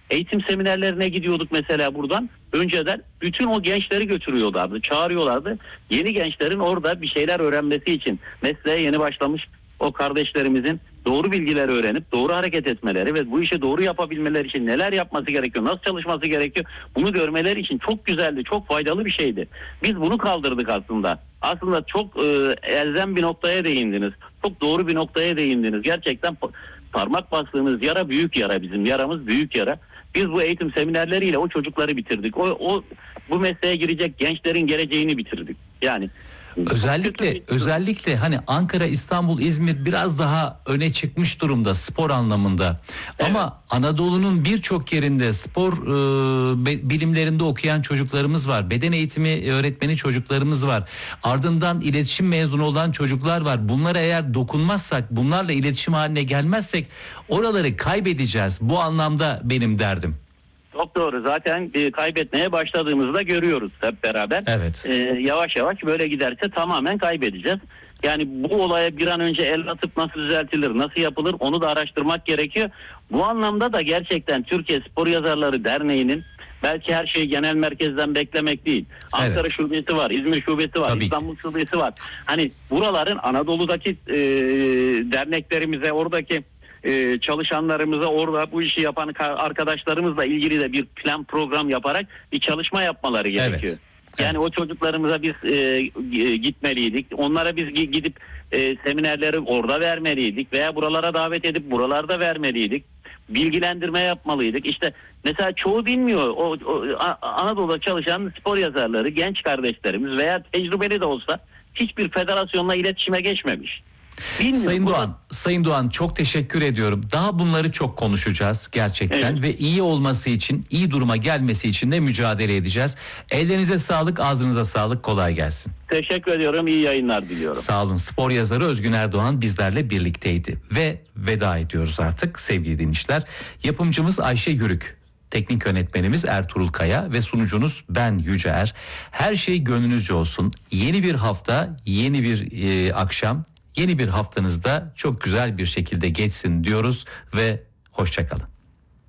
Eğitim seminerlerine gidiyorduk mesela buradan. Önceden bütün o gençleri götürüyorlardı, çağırıyorlardı. Yeni gençlerin orada bir şeyler öğrenmesi için, mesleğe yeni başlamış o kardeşlerimizin doğru bilgileri öğrenip doğru hareket etmeleri ve bu işi doğru yapabilmeleri için neler yapması gerekiyor, nasıl çalışması gerekiyor, bunu görmeleri için çok güzeldi, çok faydalı bir şeydi. Biz bunu kaldırdık aslında. Aslında çok elzem bir noktaya değindiniz. Çok doğru bir noktaya değindiniz. Gerçekten parmak bastığınız yara büyük yara, bizim yaramız büyük yara. Biz bu eğitim seminerleriyle o çocukları bitirdik. Bu mesleğe girecek gençlerin geleceğini bitirdik. Yani özellikle hani Ankara, İstanbul, İzmir biraz daha öne çıkmış durumda spor anlamında. Evet. Ama Anadolu'nun birçok yerinde spor bilimlerinde okuyan çocuklarımız var. Beden eğitimi öğretmeni çocuklarımız var. Ardından iletişim mezunu olan çocuklar var. Bunlara eğer dokunmazsak, bunlarla iletişim haline gelmezsek oraları kaybedeceğiz. Bu anlamda benim derdim. Çok doğru. Zaten kaybetmeye başladığımızda görüyoruz hep beraber. Evet. Yavaş yavaş böyle giderse tamamen kaybedeceğiz. Yani bu olaya bir an önce el atıp nasıl düzeltilir, nasıl yapılır onu da araştırmak gerekiyor. Bu anlamda da gerçekten Türkiye Spor Yazarları Derneği'nin belki her şeyi genel merkezden beklemek değil. Ankara Evet. şubesi var, İzmir şubesi var, Tabii İstanbul şubesi var. Hani buraların Anadolu'daki derneklerimize, oradaki çalışanlarımıza, orada bu işi yapan arkadaşlarımızla ilgili de bir plan program yaparak bir çalışma yapmaları gerekiyor. Evet. Yani o çocuklarımıza biz gitmeliydik. Onlara biz gidip seminerleri orada vermeliydik veya buralara davet edip buralarda vermeliydik. Bilgilendirme yapmalıydık. İşte mesela çoğu bilmiyor. Anadolu'da çalışan spor yazarları, genç kardeşlerimiz veya tecrübeli de olsa hiçbir federasyonla iletişime geçmemiş. Bilmiyorum. Sayın Doğan çok teşekkür ediyorum. Daha bunları çok konuşacağız gerçekten, Evet. ve iyi olması için, iyi duruma gelmesi için de mücadele edeceğiz. Ellerinize sağlık, ağzınıza sağlık, kolay gelsin. Teşekkür ediyorum. İyi yayınlar diliyorum. Sağ olun. Spor yazarı Özgün Erdoğan bizlerle birlikteydi ve veda ediyoruz artık sevgili dinleyiciler. Yapımcımız Ayşe Yürük, teknik yönetmenimiz Ertuğrul Kaya ve sunucunuz ben Yüce Er. Her şey gönlünüzce olsun. Yeni bir hafta, yeni bir akşam, yeni bir haftanızda çok güzel bir şekilde geçsin diyoruz ve hoşça kalın.